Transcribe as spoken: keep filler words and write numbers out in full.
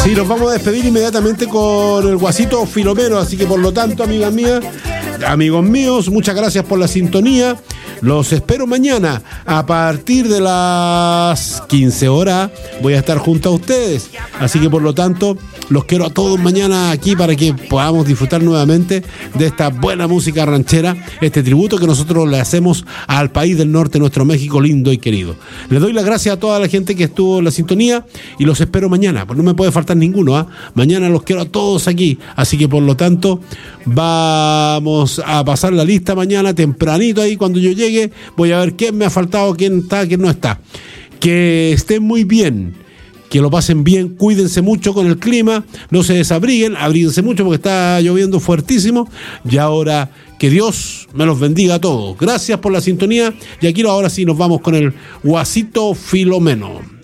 Sí, nos vamos a despedir inmediatamente con el Guasito Filomeno, así que por lo tanto, amigas mías, amigos míos, muchas gracias por la sintonía. Los espero mañana a partir de las quince horas. Voy a estar junto a ustedes. Así que por lo tanto, los quiero a todos mañana aquí para que podamos disfrutar nuevamente de esta buena música ranchera, este tributo que nosotros le hacemos al país del norte, nuestro México lindo y querido. Les doy las gracias a toda la gente que estuvo en la sintonía y los espero mañana, porque no me puede faltar ninguno, ¿eh? Mañana los quiero a todos aquí. Así que por lo tanto, vamos a pasar la lista mañana tempranito ahí cuando yo llegue. Voy a ver quién me ha faltado, quién está, quién no está. Que estén muy bien, que lo pasen bien, cuídense mucho con el clima, no se desabriguen, abríguense mucho porque está lloviendo fuertísimo. Y ahora que Dios me los bendiga a todos. Gracias por la sintonía y aquí ahora sí nos vamos con el Guasito Filomeno.